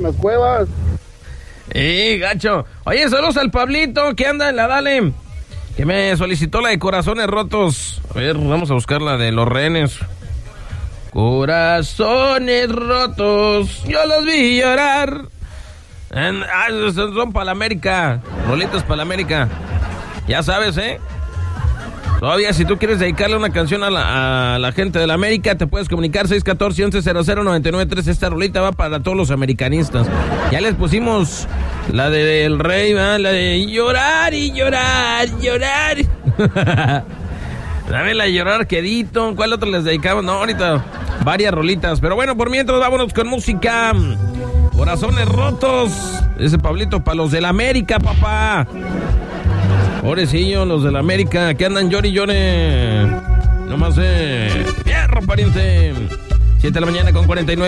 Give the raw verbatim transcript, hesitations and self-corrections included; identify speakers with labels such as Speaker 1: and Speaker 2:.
Speaker 1: las cuevas.
Speaker 2: ¡Eh, gacho! Oye, saludos al Pablito, que anda en la Dale, que me solicitó la de Corazones Rotos. A ver, vamos a buscar la de Los Rehenes. Corazones rotos, yo los vi llorar. En, ah, son para la América, rolitas para la América. Ya sabes, ¿eh? Todavía, si tú quieres dedicarle una canción a la, a la gente de la América, te puedes comunicar seis uno cuatro, once cero cero, nueve nueve tres. Esta rolita va para todos los americanistas. Ya les pusimos la del Rey, ¿verdad? La de llorar y llorar, llorar. Dame la de llorar, quedito. ¿Cuál otro les dedicamos? No, ahorita varias rolitas. Pero bueno, por mientras, vámonos con música. Corazones rotos. Ese Pablito para los de la América, papá. Pobrecillo, los de la América, que andan llori llore. No más, eh. Fierro, pariente. siete de la mañana con cuarenta y nueve.